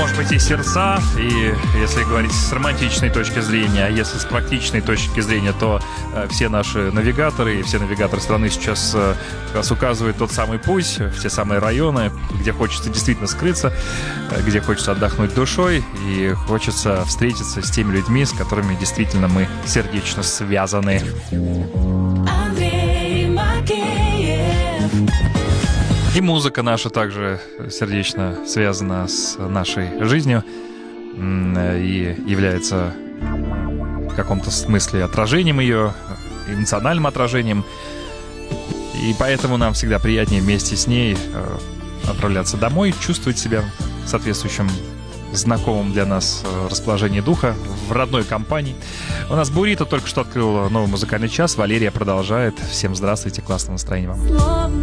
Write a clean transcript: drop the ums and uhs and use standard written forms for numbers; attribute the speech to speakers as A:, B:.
A: может быть, и сердца, и если говорить с романтичной точки зрения, а если с практичной точки зрения, то все наши навигаторы и все навигаторы страны сейчас как раз указывают тот самый путь в те самые районы, где хочется действительно скрыться, где хочется отдохнуть душой и хочется встретиться с теми людьми, с которыми действительно мы сердечно связаны. И музыка наша также сердечно связана с нашей жизнью и является в каком-то смысле отражением ее, эмоциональным отражением. И поэтому нам всегда приятнее вместе с ней отправляться домой, чувствовать себя в соответствующем знакомом для нас расположении духа, в родной компании. У нас Бурито только что открыл новый музыкальный час. Валерия продолжает. Всем здравствуйте, классного настроения вам.